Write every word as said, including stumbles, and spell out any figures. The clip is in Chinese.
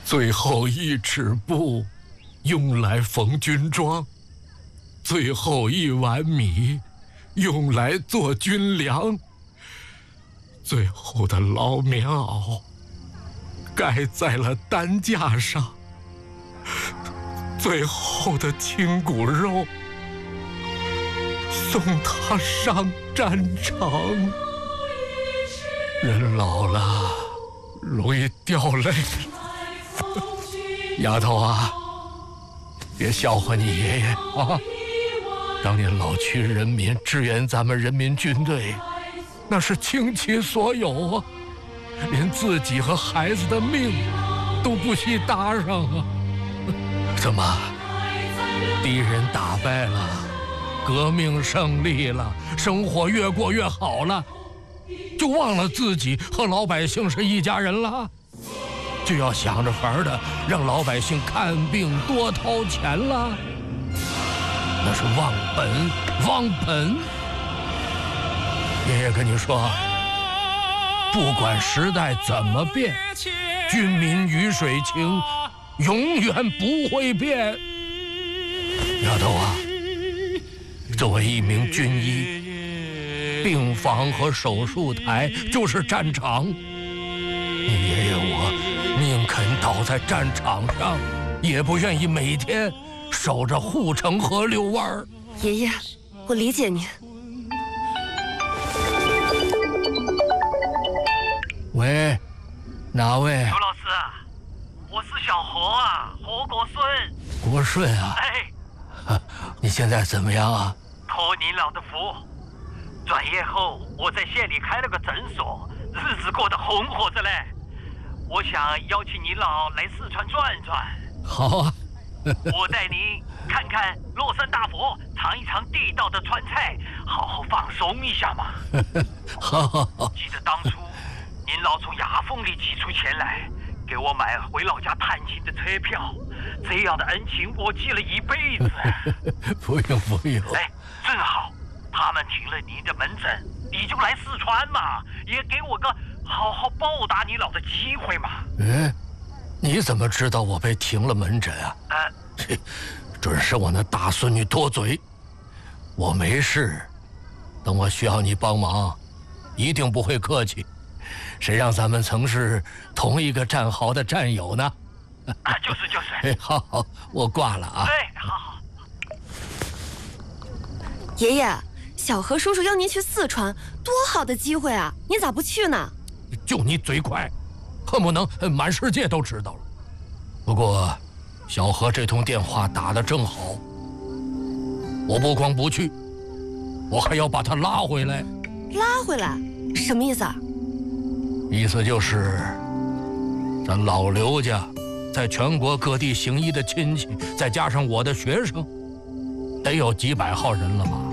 最后一尺布用来缝军装，最后一碗米用来做军粮，最后的老棉袄盖在了担架上，最后的亲骨肉送他上战场。人老了容易掉泪，丫头啊，别笑话你爷爷啊！当年老区人民支援咱们人民军队，那是倾其所有啊，连自己和孩子的命都不惜搭上啊！怎么，敌人打败了，革命胜利了，生活越过越好了，就忘了自己和老百姓是一家人了？就要想着法儿的让老百姓看病多掏钱了？那是忘本，忘本！爷爷跟你说，不管时代怎么变，军民鱼水情永远不会变。丫头啊，作为一名军医，病房和手术台就是战场。你爷爷我宁肯倒在战场上，也不愿意每天守着护城河遛弯儿。 爷爷，我理解您。 喂，哪位？ 刘老师，我是小何啊，何国顺。 国顺啊？ 哎， 你现在怎么样啊？ 托您老的福，转业后我在县里开了个诊所，日子过得红火着嘞。我想邀请您老来四川转转。 好啊。 我带您看看乐山大佛，尝一尝地道的川菜，好好放松一下嘛。 好好好。 记得当初您老从牙缝里挤出钱来，给我买回老家探亲的车票，这样的恩情我记了一辈子。 不用不用。 哎，正好他们停了您的门诊，你就来四川嘛，也给我个好好报答你老的机会嘛。 哎，你怎么知道我被停了门诊啊？ 呃， 准是我那大孙女多嘴。我没事，等我需要你帮忙，一定不会客气。谁让咱们曾是同一个战壕的战友呢？ 啊，就是就是。 哎，好好，我挂了啊。 哎，好好。 爷爷，小何叔叔邀您去四川，多好的机会啊！您咋不去呢？ 就你嘴快，恨不能满世界都知道了。不过，小何这通电话打得正好，我不光不去，我还要把他拉回来。 拉回来？什么意思啊？ 意思就是，咱老刘家在全国各地行医的亲戚，再加上我的学生，得有几百号人了吧？